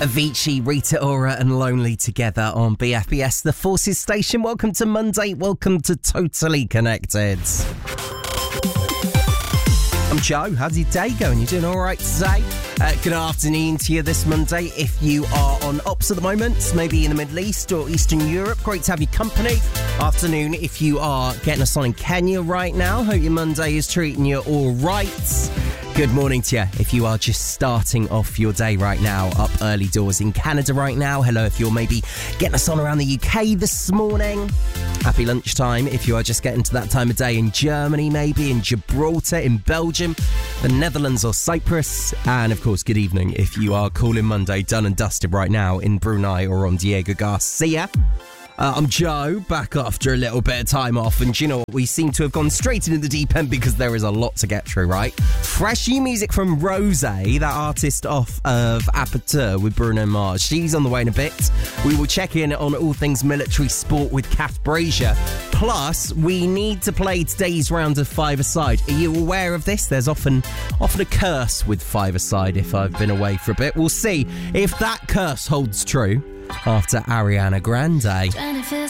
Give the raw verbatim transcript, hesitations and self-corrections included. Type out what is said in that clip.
Avicii, Rita Ora and Lonely together on B F B S, the Forces station. Welcome to Monday. Welcome to Totally Connected. I'm Joe. How's your day going? You doing all right today? Uh, good afternoon to you this Monday. If you are on ops at the moment, maybe in the Middle East or Eastern Europe, great to have your company. Afternoon if you are getting us on in Kenya right now. Hope your Monday is treating you all right. Good morning to you if you are just starting off your day right now, up early doors in Canada right now. Hello if you're maybe getting us on around the U K this morning. Happy lunchtime if you are just getting to that time of day in Germany, maybe in Gibraltar, in Belgium, the Netherlands or Cyprus. And of course, good evening if you are calling Monday done and dusted right now in Brunei or on Diego Garcia. Uh, I'm Joe, back after a little bit of time off, and do you know what? We seem to have gone straight into the deep end because there is a lot to get through, right? Fresh new music from Rose, that artist off of Aperture with Bruno Mars. She's on the way in a bit. We will check in on all things military sport with Kath Brazier. Plus, we need to play today's round of five-a-side. Are you aware of this? There's often, often a curse with five-a-side if I've been away for a bit. We'll see if that curse holds true after Ariana Grande.